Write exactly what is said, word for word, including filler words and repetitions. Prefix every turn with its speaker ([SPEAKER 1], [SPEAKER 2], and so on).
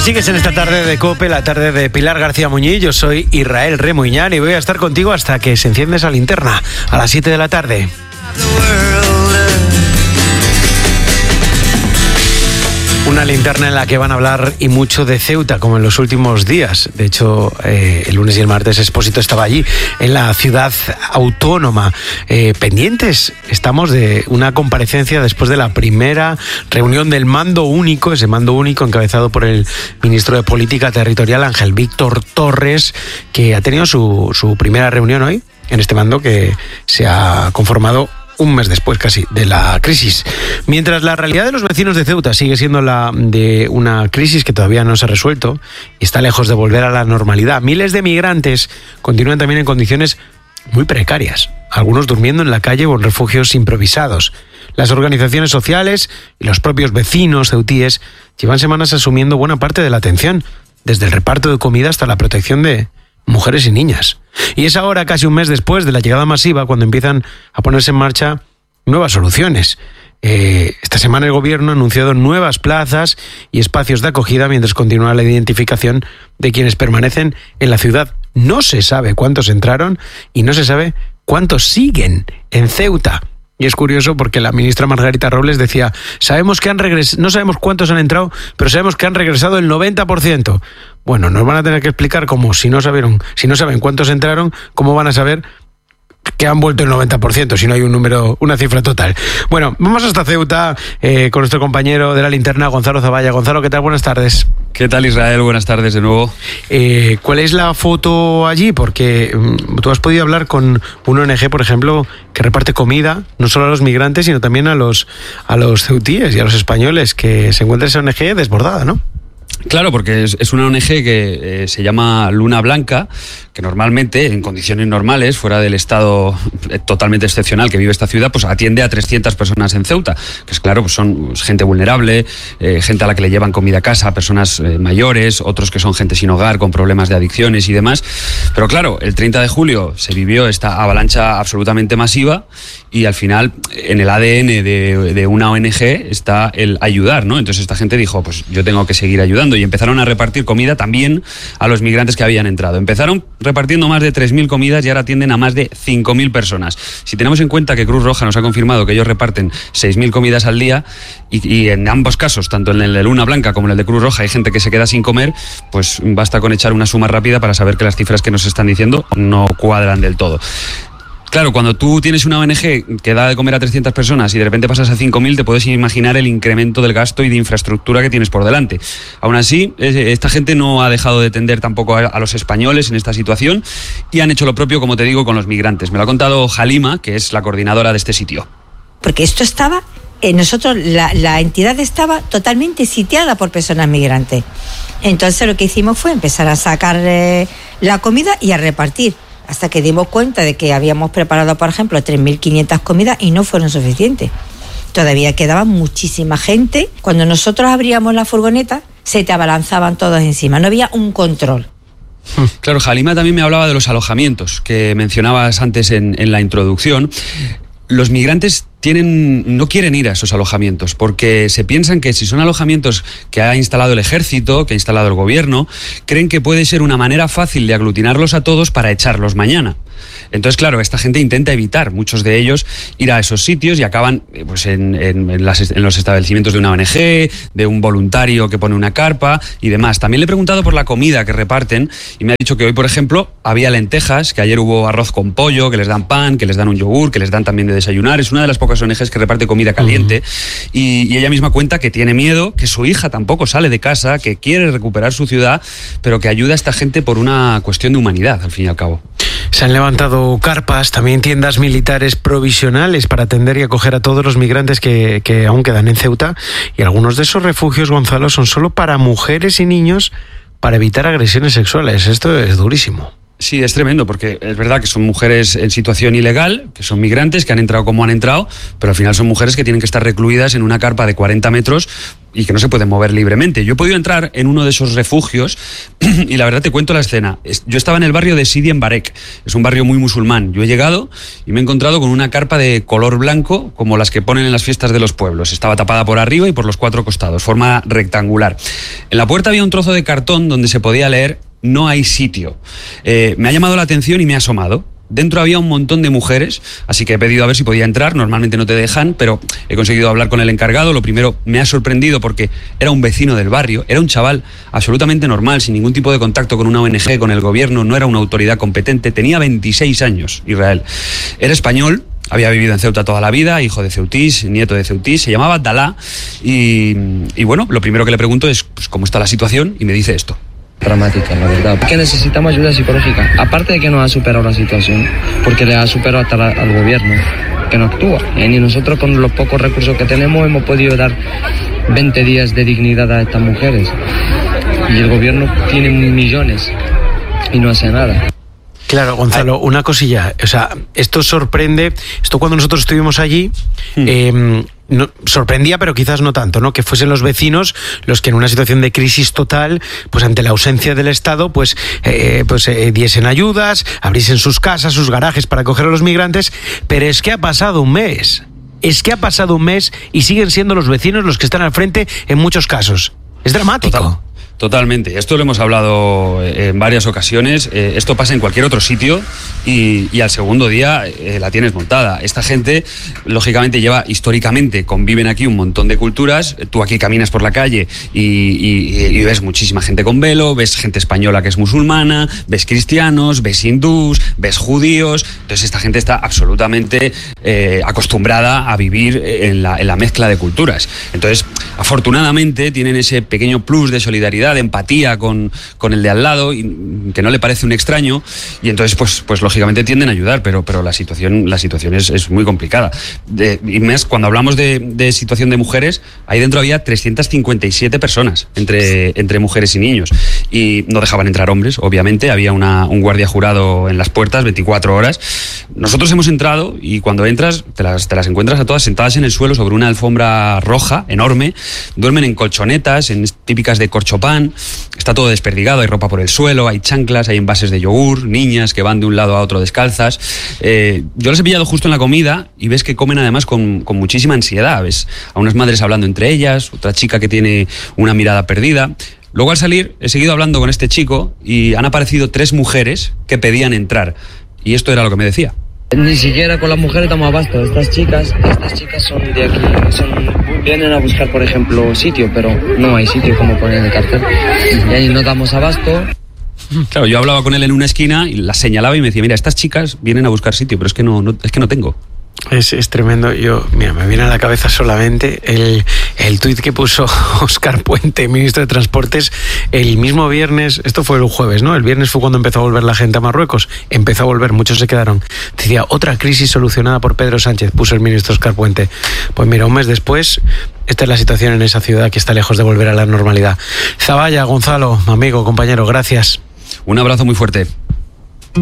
[SPEAKER 1] Sigues en esta tarde de COPE, la tarde de Pilar García Muñiz. Yo soy Israel Remuñán y voy a estar contigo hasta que se enciende esa linterna a las siete de la tarde. Una linterna en la que van a hablar y mucho de Ceuta, como en los últimos días. De hecho, eh, el lunes y el martes Expósito estaba allí, en la ciudad autónoma. Eh, pendientes estamos de una comparecencia después de la primera reunión del mando único, ese mando único encabezado por el ministro de Política Territorial, Ángel Víctor Torres, que ha tenido su, su primera reunión hoy en este mando que se ha conformado un mes después casi de la crisis. Mientras la realidad de los vecinos de Ceuta sigue siendo la de una crisis que todavía no se ha resuelto y está lejos de volver a la normalidad, miles de migrantes continúan también en condiciones muy precarias, algunos durmiendo en la calle o en refugios improvisados. Las organizaciones sociales y los propios vecinos ceutíes llevan semanas asumiendo buena parte de la atención, desde el reparto de comida hasta la protección de mujeres y niñas. Y es ahora, casi un mes después de la llegada masiva, cuando empiezan a ponerse en marcha nuevas soluciones. Eh, esta semana el gobierno ha anunciado nuevas plazas y espacios de acogida mientras continúa la identificación de quienes permanecen en la ciudad. No se sabe cuántos entraron y no se sabe cuántos siguen en Ceuta. Y es curioso porque la ministra Margarita Robles decía, sabemos que han regres- no sabemos cuántos han entrado, pero sabemos que han regresado el noventa por ciento. Bueno, nos van a tener que explicar cómo, si no sabieron, si no saben cuántos entraron, cómo van a saber que han vuelto el noventa por ciento, si no hay un número, una cifra total. Bueno, vamos hasta Ceuta eh, con nuestro compañero de la linterna, Gonzalo Zavalla. Gonzalo, ¿qué tal? Buenas tardes.
[SPEAKER 2] ¿Qué tal, Israel? Buenas tardes de nuevo.
[SPEAKER 1] Eh, ¿Cuál es la foto allí? Porque um, tú has podido hablar con una O N G, por ejemplo, que reparte comida, no solo a los migrantes, sino también a los, a los ceutíes y a los españoles, que se encuentra esa O N G desbordada, ¿no?
[SPEAKER 2] Claro, porque es, es una O N G que eh, se llama Luna Blanca, que normalmente, en condiciones normales, fuera del estado totalmente excepcional que vive esta ciudad, pues atiende a trescientas personas en Ceuta, que es claro, pues son pues, gente vulnerable, eh, gente a la que le llevan comida a casa, personas eh, mayores, otros que son gente sin hogar, con problemas de adicciones y demás. Pero claro, el treinta de julio se vivió esta avalancha absolutamente masiva y al final, en el A D N de, de una O N G está el ayudar, ¿no? Entonces esta gente dijo, pues yo tengo que seguir ayudando, y empezaron a repartir comida también a los migrantes que habían entrado. Empezaron repartiendo más de tres mil comidas y ahora atienden a más de cinco mil personas. Si tenemos en cuenta que Cruz Roja nos ha confirmado que ellos reparten seis mil comidas al día y, y en ambos casos, tanto en el de Luna Blanca como en el de Cruz Roja, hay gente que se queda sin comer, pues basta con echar una suma rápida para saber que las cifras que nos están diciendo no cuadran del todo. Claro, cuando tú tienes una O N G que da de comer a trescientas personas y de repente pasas a cinco mil, te puedes imaginar el incremento del gasto y de infraestructura que tienes por delante. Aún así, esta gente no ha dejado de tender tampoco a los españoles en esta situación y han hecho lo propio, como te digo, con los migrantes. Me lo ha contado Halima, que es la coordinadora de este sitio.
[SPEAKER 3] Porque esto estaba, eh, nosotros, la, la entidad estaba totalmente sitiada por personas migrantes. Entonces lo que hicimos fue empezar a sacar eh, la comida y a repartir, hasta que dimos cuenta de que habíamos preparado, por ejemplo, tres mil quinientas comidas y no fueron suficientes. Todavía quedaba muchísima gente. Cuando nosotros abríamos la furgoneta, se te abalanzaban todos encima. No había un control.
[SPEAKER 2] Claro, Halima también me hablaba de los alojamientos que mencionabas antes en, en la introducción. Los migrantes tienen, no quieren ir a esos alojamientos porque se piensan que si son alojamientos que ha instalado el ejército, que ha instalado el gobierno, creen que puede ser una manera fácil de aglutinarlos a todos para echarlos mañana. Entonces, claro, esta gente intenta evitar, muchos de ellos, ir a esos sitios y acaban pues, en, en, en, las, en los establecimientos de una O N G, de un voluntario que pone una carpa y demás. También le he preguntado por la comida que reparten y me ha dicho que hoy, por ejemplo, había lentejas, que ayer hubo arroz con pollo, que les dan pan, que les dan un yogur, que les dan también de desayunar. Es una de las pocas O N Ges que reparte comida caliente. Uh-huh. y, y ella misma cuenta que tiene miedo, que su hija tampoco sale de casa, que quiere recuperar su ciudad, pero que ayuda a esta gente por una cuestión de humanidad, al fin y al cabo.
[SPEAKER 1] Se han levantado carpas, también tiendas militares provisionales para atender y acoger a todos los migrantes que, que aún quedan en Ceuta. Y algunos de esos refugios, Gonzalo, son solo para mujeres y niños para evitar agresiones sexuales. Esto es durísimo.
[SPEAKER 2] Sí, es tremendo, porque es verdad que son mujeres en situación ilegal, que son migrantes, que han entrado como han entrado, pero al final son mujeres que tienen que estar recluidas en una carpa de cuarenta metros y que no se pueden mover libremente. Yo he podido entrar en uno de esos refugios y la verdad te cuento la escena. Yo estaba en el barrio de Sidi en Barek, es un barrio muy musulmán. Yo he llegado y me he encontrado con una carpa de color blanco, como las que ponen en las fiestas de los pueblos. Estaba tapada por arriba y por los cuatro costados, forma rectangular. En la puerta había un trozo de cartón donde se podía leer "no hay sitio". Eh, me ha llamado la atención y me ha asomado. Dentro había un montón de mujeres, así que he pedido a ver si podía entrar. Normalmente no te dejan, pero he conseguido hablar con el encargado. Lo primero, me ha sorprendido porque era un vecino del barrio, era un chaval absolutamente normal, sin ningún tipo de contacto con una O N G, con el gobierno, no era una autoridad competente, tenía veintiséis años, Israel. Era español, había vivido en Ceuta toda la vida, hijo de ceutís, nieto de ceutís, se llamaba Dalá y, y bueno, lo primero que le pregunto es pues, cómo está la situación y me dice esto.
[SPEAKER 4] Dramática, la verdad, porque necesitamos ayuda psicológica, aparte de que no ha superado la situación, porque le ha superado hasta la, al gobierno, que no actúa, ¿eh? Y nosotros con los pocos recursos que tenemos hemos podido dar veinte días de dignidad a estas mujeres, y el gobierno tiene millones y no hace nada.
[SPEAKER 1] Claro, Gonzalo, una cosilla, o sea, esto sorprende, esto cuando nosotros estuvimos allí, hmm. eh, no, sorprendía, pero quizás no tanto, ¿no? Que fuesen los vecinos los que en una situación de crisis total, pues ante la ausencia del Estado, pues, eh, pues eh, diesen ayudas, abriesen sus casas, sus garajes para acoger a los migrantes, pero es que ha pasado un mes, es que ha pasado un mes y siguen siendo los vecinos los que están al frente en muchos casos. Es dramático.
[SPEAKER 2] Total. Totalmente. Esto lo hemos hablado en varias ocasiones. Eh, esto pasa en cualquier otro sitio y, y al segundo día eh, la tienes montada. Esta gente, lógicamente, lleva históricamente, conviven aquí un montón de culturas. Tú aquí caminas por la calle y, y, y ves muchísima gente con velo, ves gente española que es musulmana, ves cristianos, ves hindús, ves judíos. Entonces esta gente está absolutamente eh, acostumbrada a vivir en la, en la mezcla de culturas. Entonces, afortunadamente, tienen ese pequeño plus de solidaridad, de empatía con, con el de al lado, y que no le parece un extraño, y entonces pues, pues lógicamente tienden a ayudar, pero, pero la situación, la situación es, es muy complicada. De, y más cuando hablamos de, de situación de mujeres, ahí dentro había trescientas cincuenta y siete personas entre, entre mujeres y niños, y no dejaban entrar hombres, obviamente, había una, un guardia jurado en las puertas veinticuatro horas. Nosotros hemos entrado y cuando entras te las, te las encuentras a todas sentadas en el suelo sobre una alfombra roja enorme, duermen en colchonetas, en típicas de corchopán. Está todo desperdigado, hay ropa por el suelo, hay chanclas, hay envases de yogur, niñas que van de un lado a otro descalzas. Eh, yo las he pillado justo en la comida y ves que comen además con, con muchísima ansiedad. Ves a unas madres hablando entre ellas, otra chica que tiene una mirada perdida. Luego al salir he seguido hablando con este chico y han aparecido tres mujeres que pedían entrar. Y esto era lo que me decía.
[SPEAKER 4] Ni siquiera con las mujeres damos abasto. Estas chicas, estas chicas son de aquí, son, vienen a buscar, por ejemplo, sitio, pero no hay sitio, como ponen en el cartel. Y ahí no damos abasto.
[SPEAKER 2] Claro, yo hablaba con él en una esquina y las señalaba y me decía, mira, estas chicas vienen a buscar sitio, pero es que no, no es que no tengo.
[SPEAKER 1] Es, es tremendo. Yo, mira, me viene a la cabeza solamente el, el tuit que puso Óscar Puente, ministro de Transportes, el mismo viernes. Esto fue el jueves, ¿no? El viernes fue cuando empezó a volver la gente a Marruecos. Empezó a volver, muchos se quedaron. Decía, otra crisis solucionada por Pedro Sánchez, puso el ministro Óscar Puente. Pues mira, un mes después, esta es la situación en esa ciudad que está lejos de volver a la normalidad. Zavalla, Gonzalo, amigo, compañero, gracias.
[SPEAKER 2] Un abrazo muy fuerte.